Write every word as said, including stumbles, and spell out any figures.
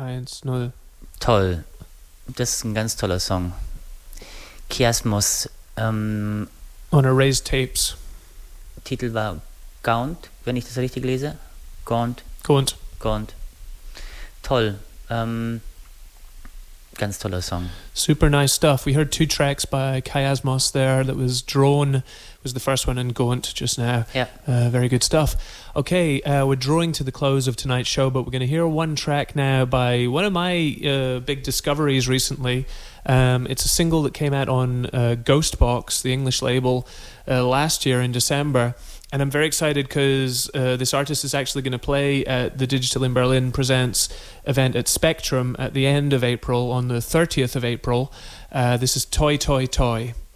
eins null. Toll. Das ist ein ganz toller Song. Chiasmus. Ähm, On Erased Tapes. Titel war Gaunt, wenn ich das richtig lese. Gaunt. Gaunt. Gaunt. Toll. Ähm, ganz toller Song. Super nice stuff. We heard two tracks by Chiasmus there. That was Drone was the first one, and Gaunt just now. Yeah. Uh, very good stuff. Okay, uh, we're drawing to the close of tonight's show, but we're going to hear one track now by one of my uh, big discoveries recently. Um, it's a single that came out on uh, Ghostbox, the English label, uh, last year in December. And I'm very excited because uh, this artist is actually going to play at the Digital in Berlin Presents event at Spectrum at the end of April, on the thirtieth of April. Uh, this is Toy Toy Toy.